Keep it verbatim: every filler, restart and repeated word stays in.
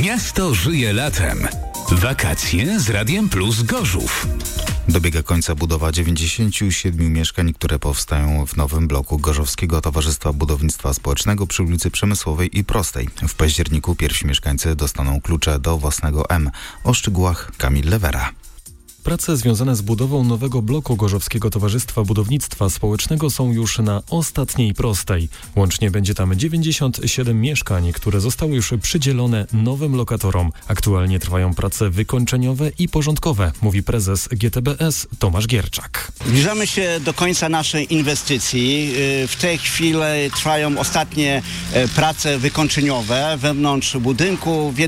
Miasto żyje latem. Wakacje z Radiem Plus Gorzów. Dobiega końca budowa dziewięćdziesięciu siedmiu mieszkań, które powstają w nowym bloku Gorzowskiego Towarzystwa Budownictwa Społecznego przy ulicy Przemysłowej i Prostej. W październiku pierwsi mieszkańcy dostaną klucze do własnego M. O szczegółach Kamil Lewera. Prace związane z budową nowego bloku Gorzowskiego Towarzystwa Budownictwa Społecznego są już na ostatniej prostej. Łącznie będzie tam dziewięćdziesiąt siedem mieszkań, które zostały już przydzielone nowym lokatorom. Aktualnie trwają prace wykończeniowe i porządkowe, mówi prezes G T B S Tomasz Gierczak. Zbliżamy się do końca naszej inwestycji. W tej chwili trwają ostatnie prace wykończeniowe wewnątrz budynku.